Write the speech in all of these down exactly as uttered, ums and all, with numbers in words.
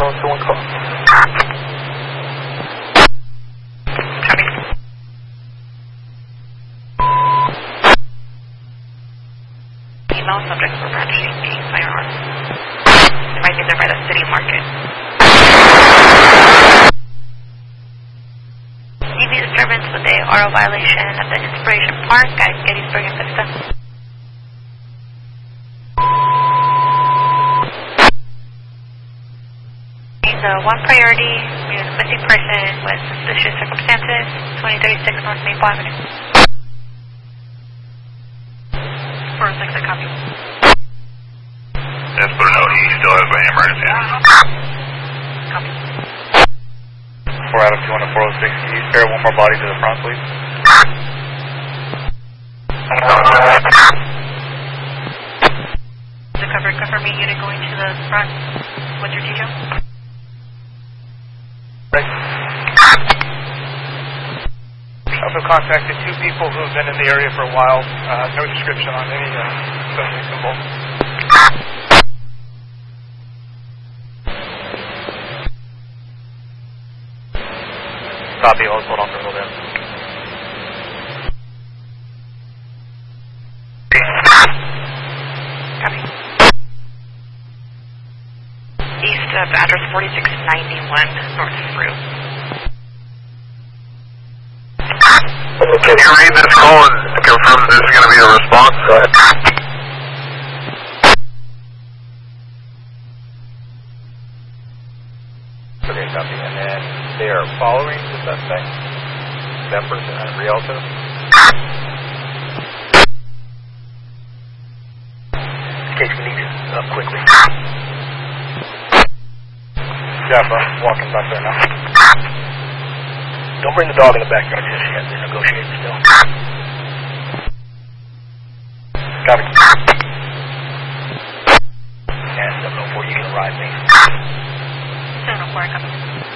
zero to one call. Female subjects were brandishing a firearm. They might be there by the city market. D V disturbance with a oral violation at the Inspiration Park at Gettysburg and Vista. The one priority is missing person with suspicious circumstances, twenty thirty-six North Maple Avenue. four oh six, I copy. Yes, but no, he still has any emergency. Copy. four out of two on the four oh six. Can you spare one more body to the front, please? The cover, cover me, unit going to the front. What's your detail? Right. Also contacted two people who have been in the area for a while. Uh, no description on any uh, subject involved. Copy, I'll hold on for a little bit. Copy. East of address forty-six ninety-one North Fruit. Can you read this call and confirm this is going to be a response? Go ahead. Okay, copy. And then they are following the suspect, that person at Rialto. In case we need it up quickly. Jeff, I'm walking back there now. Don't bring the dog in the backyard just yet. They're negotiating still. Copy. And seven oh four, you can arrive me. seven oh four, copy.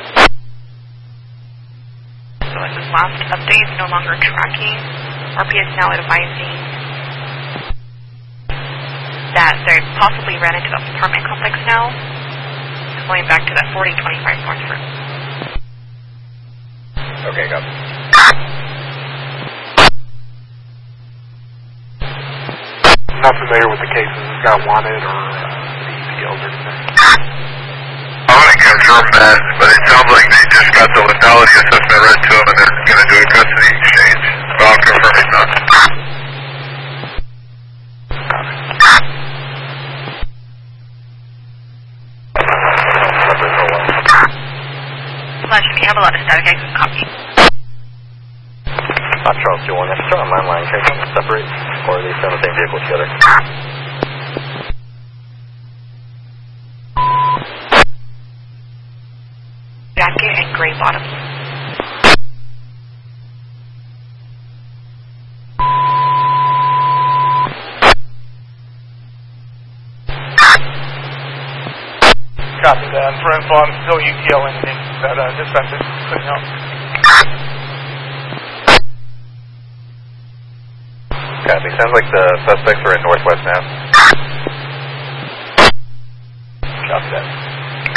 So as this last update, no longer tracking. R P is now advising that they possibly ran into an apartment complex now, going back to that forty twenty-five North Fruit. Okay, go. Not familiar with the cases. This guy wanted or uh, E P Ls or anything. I'm going to confirm that, but it sounds like they just got the lethality assessment read to them and they're going to do a custody exchange. But I'll confirm it's not. Flash, you have a lot of static. I can copy. Not Charles two one. If you're on landline, can you separate or are they still in the same vehicle together? Jacket and gray bottoms. Copy that. And for info, I'm still UTLing that uh, dispatcher putting out. Copy. Sounds like the suspects are in Northwest now.